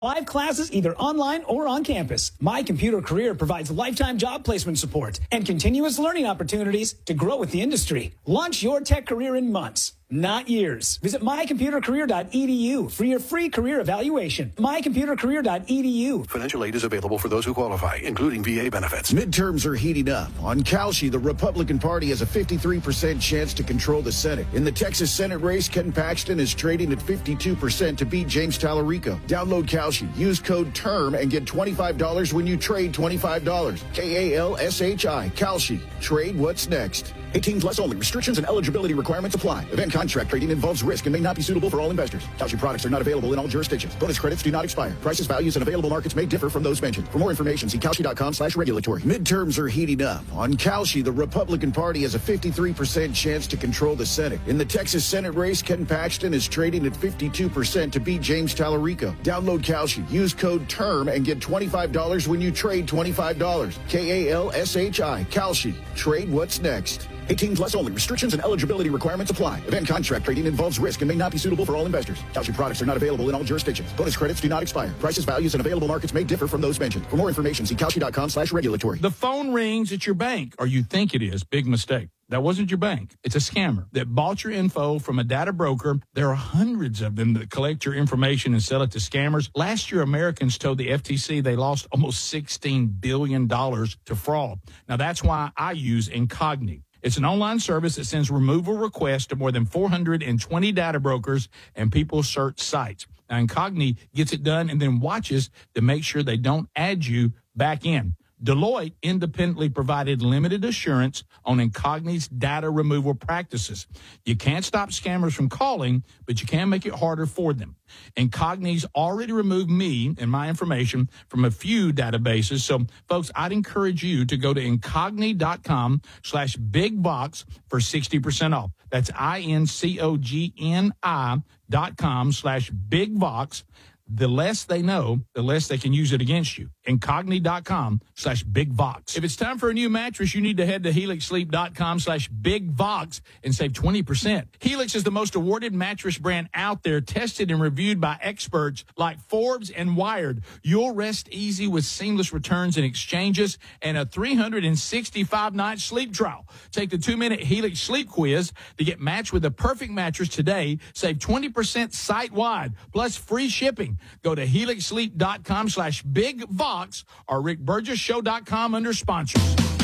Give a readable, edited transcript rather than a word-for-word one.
Live classes either online or on campus. My Computer Career provides lifetime job placement support and continuous learning opportunities to grow with the industry. Launch your tech career in months, not years. Visit mycomputercareer.edu for your free career evaluation. mycomputercareer.edu. Financial aid is available for those who qualify, including VA benefits. Midterms are heating up. On Kalshi, the Republican Party has a 53% chance to control the Senate. In the Texas Senate race, Ken Paxton is trading at 52% to beat James Tallarico. Download Kalshi. Use code TERM and get $25 when you trade $25. Kalshi. Kalshi. Trade what's next. 18 plus only. Restrictions and eligibility requirements apply. Event contract trading involves risk and may not be suitable for all investors. Kalshi products are not available in all jurisdictions. Bonus credits do not expire. Prices, values, and available markets may differ from those mentioned. For more information, see Kalshi.com/regulatory. Midterms are heating up. On Kalshi, the Republican Party has a 53% chance to control the Senate. In the Texas Senate race, Ken Paxton is trading at 52% to beat James Tallarico. Download Kalshi. Use code TERM and get $25 when you trade $25. Kalshi. Kalshi. Trade what's next. 18 plus only. Restrictions and eligibility requirements apply. Event contract trading involves risk and may not be suitable for all investors. Kalshi products are not available in all jurisdictions. Bonus credits do not expire. Prices, values, and available markets may differ from those mentioned. For more information, see Kalshi.com/regulatory. The phone rings at your bank, or you think it is. Big mistake. That wasn't your bank. It's a scammer that bought your info from a data broker. There are hundreds of them that collect your information and sell it to scammers. Last year, Americans told the FTC they lost almost $16 billion to fraud. Now, that's why I use Incogni. It's an online service that sends removal requests to more than 420 data brokers and people search sites. Now, Incogni gets it done and then watches to make sure they don't add you back in. Deloitte independently provided limited assurance on Incogni's data removal practices. You can't stop scammers from calling, but you can make it harder for them. Incogni's already removed me and my information from a few databases. So, folks, I'd encourage you to go to Incogni.com/bigbox for 60% off. That's INCOGNI.com/bigbox. The less they know, the less they can use it against you. Incogni.com/bigvox. If it's time for a new mattress, you need to head to helixsleep.com/bigvox and save 20%. Helix is the most awarded mattress brand out there, tested and reviewed by experts like Forbes and Wired. You'll rest easy with seamless returns and exchanges and a 365-night sleep trial. Take the 2-minute Helix sleep quiz to get matched with the perfect mattress today. Save 20% site-wide, plus free shipping. Go to helixsleep.com/bigvox or rickburgessshow.com under sponsors.